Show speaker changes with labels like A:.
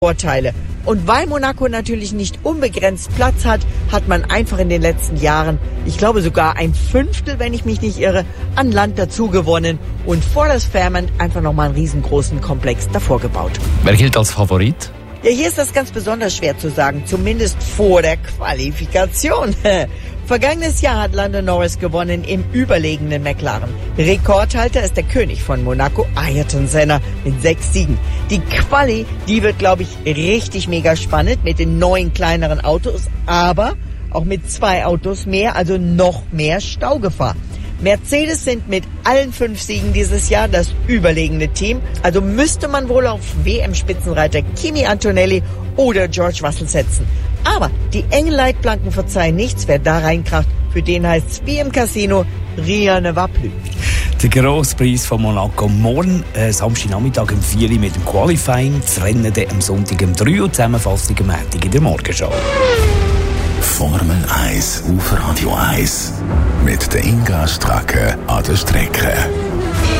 A: Vorteile. Und weil Monaco natürlich nicht unbegrenzt Platz hat, hat man einfach in den letzten Jahren, ich glaube sogar 1/5, wenn ich mich nicht irre, an Land dazu gewonnen und vor das Fairmont einfach nochmal einen riesengroßen Komplex davor gebaut.
B: Wer gilt als Favorit?
A: Ja, hier ist das ganz besonders schwer zu sagen, zumindest vor der Qualifikation. Vergangenes Jahr hat Lando Norris gewonnen im überlegenen McLaren. Rekordhalter ist der König von Monaco, Ayrton Senna, mit 6 Siegen. Die Quali, die wird, glaube ich, richtig mega spannend mit den neuen kleineren Autos, aber auch mit 2 Autos mehr, also noch mehr Staugefahr. Mercedes sind mit allen 5 Siegen dieses Jahr das überlegene Team. Also müsste man wohl auf WM-Spitzenreiter Kimi Antonelli oder George Russell setzen. Aber die engen Leitplanken verzeihen nichts. Wer da reinkracht, für den heißt's wie im Casino, rien ne va plus.
B: Der grosse Preis von Monaco morgen, Samstagnachmittag um 4 Uhr mit dem Qualifying, das Rennen dann am Sonntag um 3 Uhr, Zusammenfassung am Montag in der Morgenschau.
C: Formel 1 auf Radio 1 mit der Inga Stracke an der Strecke.